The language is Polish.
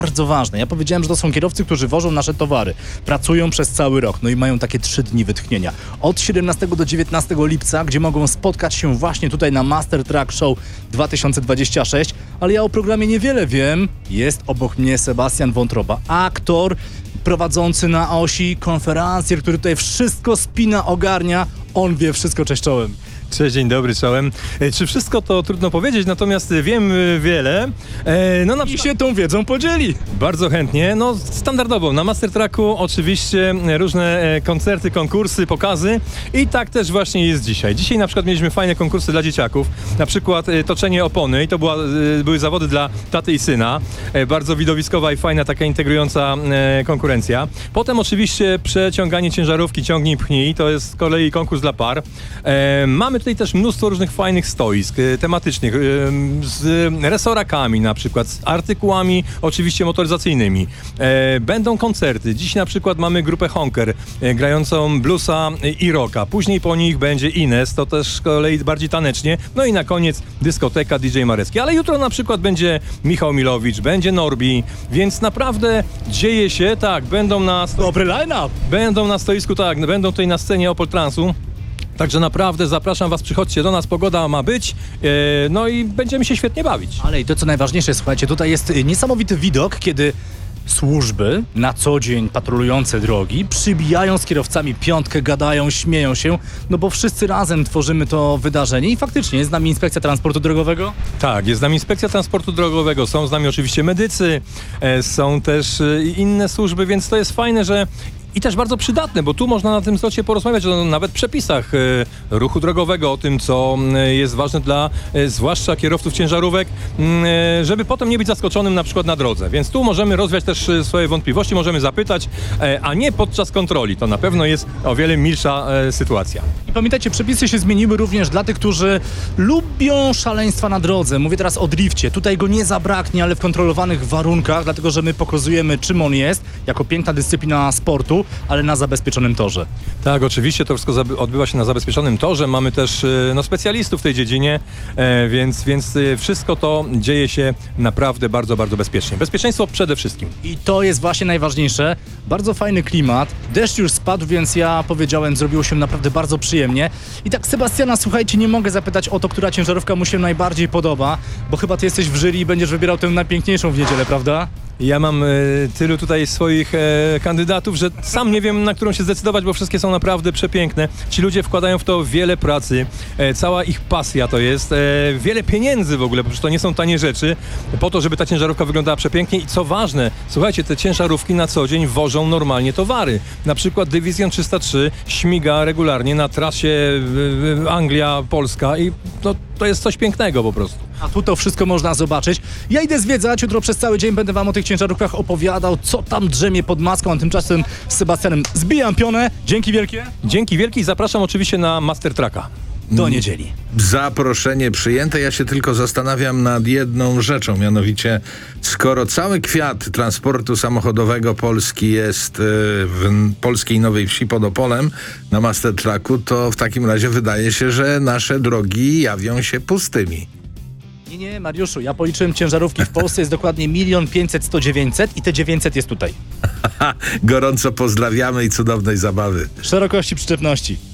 bardzo ważne. Ja powiedziałem, że to są kierowcy, którzy wożą nasze towary. Pracują przez cały rok, no i mają takie 3 dni wytchnienia. Od 17 do 19 lipca, gdzie mogą spotkać się właśnie tutaj na Master Truck Show 2026. Ale ja o programie niewiele wiem. Jest obok mnie Sebastian Wątroba, aktor prowadzący na osi, konferencjer, który tutaj wszystko spina, ogarnia. On wie wszystko, cześć czołem. Cześć, dzień dobry, czołem. Czy wszystko to trudno powiedzieć, natomiast wiem wiele. I się tą wiedzą podzieli. Bardzo chętnie. No standardowo na Master Trucku oczywiście różne koncerty, konkursy, pokazy i tak też właśnie jest dzisiaj. Dzisiaj na przykład mieliśmy fajne konkursy dla dzieciaków, na przykład toczenie opony i to były zawody dla taty i syna. Bardzo widowiskowa i fajna taka integrująca konkurencja. Potem oczywiście przeciąganie ciężarówki, ciągnij pchnij, to jest z kolei konkurs dla par. Mamy tutaj też mnóstwo różnych fajnych stoisk tematycznych, z resorakami na przykład, z artykułami oczywiście motoryzacyjnymi. Będą koncerty. Dziś na przykład mamy grupę Honker grającą bluesa i rocka. Później po nich będzie Ines, to też z kolei bardziej tanecznie. No i na koniec dyskoteka DJ Marecki. Ale jutro na przykład będzie Michał Milowicz, będzie Norbi, więc naprawdę dzieje się, tak, Dobry line-up! Będą na stoisku, tak, będą tutaj na scenie Opel Transu. Także naprawdę zapraszam was, przychodźcie do nas, pogoda ma być, no i będziemy się świetnie bawić. Ale i to co najważniejsze, słuchajcie, tutaj jest niesamowity widok, kiedy służby na co dzień patrolujące drogi przybijają z kierowcami piątkę, gadają, śmieją się, no bo wszyscy razem tworzymy to wydarzenie i faktycznie jest z nami Inspekcja Transportu Drogowego. Tak, jest z nami Inspekcja Transportu Drogowego, są z nami oczywiście medycy, są też inne służby, więc to jest fajne, że i też bardzo przydatne, bo tu można na tym zlocie porozmawiać o nawet przepisach ruchu drogowego, o tym, co jest ważne dla zwłaszcza kierowców ciężarówek, żeby potem nie być zaskoczonym na przykład na drodze. Więc tu możemy rozwiać też swoje wątpliwości, możemy zapytać, a nie podczas kontroli. To na pewno jest o wiele milsza sytuacja. I pamiętajcie, przepisy się zmieniły również dla tych, którzy lubią szaleństwa na drodze. Mówię teraz o drifcie. Tutaj go nie zabraknie, ale w kontrolowanych warunkach, dlatego że my pokazujemy, czym on jest, jako piękna dyscyplina sportu, ale na zabezpieczonym torze. Tak, oczywiście to wszystko odbywa się na zabezpieczonym torze. Mamy też specjalistów w tej dziedzinie, więc wszystko to dzieje się naprawdę bardzo, bardzo bezpiecznie. Bezpieczeństwo przede wszystkim. I to jest właśnie najważniejsze. Bardzo fajny klimat. Deszcz już spadł, więc ja powiedziałem, zrobiło się naprawdę bardzo przyjemnie. I tak Sebastiana, słuchajcie, nie mogę zapytać o to, która ciężarówka mu się najbardziej podoba, bo chyba ty jesteś w jury i będziesz wybierał tę najpiękniejszą w niedzielę, prawda? Ja mam tylu tutaj swoich kandydatów, że sam nie wiem, na którą się zdecydować, bo wszystkie są naprawdę przepiękne. Ci ludzie wkładają w to wiele pracy, cała ich pasja to jest, wiele pieniędzy w ogóle, bo przecież to nie są tanie rzeczy, po to, żeby ta ciężarówka wyglądała przepięknie i co ważne, słuchajcie, te ciężarówki na co dzień wożą normalnie towary. Na przykład Dywizjon 303 śmiga regularnie na trasie Anglia, Polska i to jest coś pięknego po prostu. A tu to wszystko można zobaczyć. Ja idę zwiedzać, jutro przez cały dzień będę wam o tych ciężarówkach opowiadał, co tam drzemie pod maską, a tymczasem z Sebastianem zbijam pionę. Dzięki wielkie. Dzięki wielkie i zapraszam oczywiście na Master Trucka. Do niedzieli. Zaproszenie przyjęte. Ja się tylko zastanawiam nad jedną rzeczą, mianowicie skoro cały kwiat transportu samochodowego Polski jest w polskiej Nowej Wsi pod Opolem na Master Trucku, to w takim razie wydaje się, że nasze drogi jawią się pustymi. Nie, Mariuszu, ja policzyłem ciężarówki w Polsce, jest dokładnie 1 500 100 900 i te 900 jest tutaj. Gorąco pozdrawiamy i cudownej zabawy. Szerokości przyczepności.